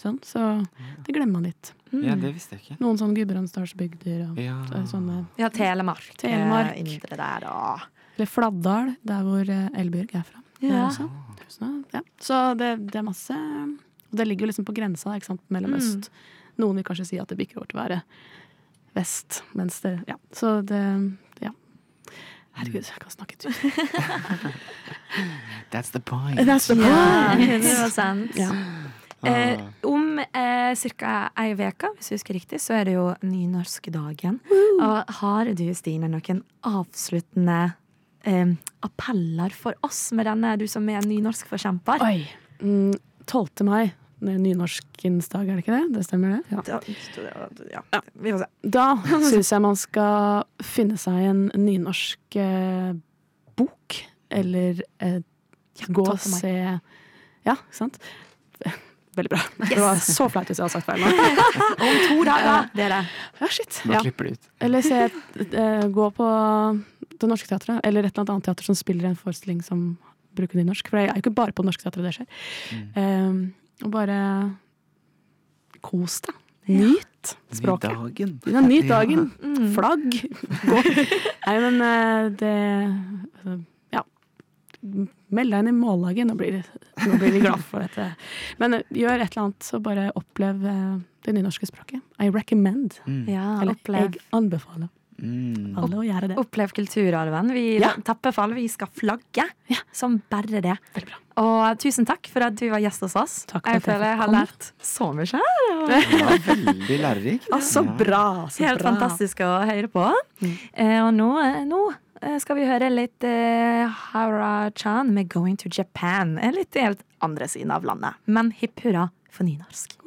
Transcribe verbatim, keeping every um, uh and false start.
sånn, så det glemmer man litt. Mm. Ja, det visste jeg ikke. Noen sånne Gudbrandsdalsbygder og ja. sånne. Ja, Telemark. Telemark. Indre der, da. Eller Fladdal, der hvor Elbjørg er fra. Ja. Så, ja. så det, det er masse. Det ligger jo liksom på grensa, ikke sant, mellom øst. Noen vil kanskje si at det bikker over til å være vest, mens det, ja. Så det, ja. Herregud, jeg kan snakke tusen. That's the point. That's the point. Ja, hundre prosent. Ja. Eh, om eh, cirka ei veka, hvis jeg husker riktig, så er det jo nynorskdagen. Og har du, Stine, noen avsluttende eh, appeller for oss med denne, du som er nynorskforkjemper? Oi, mm, tolvte mai. Det er nynorskens dag, er det ikke det? Det stemmer det? Ja. Ja, ja. Vi får se. Da synes jeg man skal finne seg en nynorsk eh, bok, eller eh, gå og se. Ja, ikke sant? Veldig bra. Yes. Det var så flaut hvis jeg har sagt feil nå. Om to dager, det er det. Ja, shit. Bare Ja. klipper det ut. Eller se, eh, gå på Det Norske Teatret, eller et eller annet teater som spiller en forestilling som bruker nynorsk. For det er jo ikke bare på Det Norske Teatret det skjer. Mm. Um, og bare kos deg. Nyt språket. Nyt dagen. Ja, nyt dagen. Ja. Mm. Flagg. Gå. Nei, men uh, det Ja. Meld deg inn i mållaget. Nå blir, nå blir vi glad for dette. Men uh, gjør et eller annet, så bare opplev uh, det nynorske språket. I recommend. Mm. Ja, Eller opplev. jeg anbefaler Mm. alle å gjøre det. Opplev kulturarven. Vi Ja. tapper for alle. Vi skal flagge Ja. som bare det. Veldig bra. Og tusen takk for at du var gjest hos oss. Takk for jeg at jeg føler jeg fikk har komme. lært så mye her. Ja, veldig lærerikt. Ah, så Ja. bra! Så Helt bra. fantastisk å høre på. Mm. Eh, og nå, nå eh, skal vi høre litt eh, Hara-chan med Going to Japan. En litt helt andre siden av landet. Men hipp hurra for nynorsk.